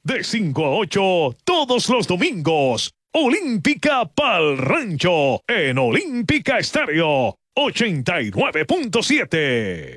De 5 a 8 todos los domingos. Olímpica Pal Rancho en Olímpica Estéreo 89.7.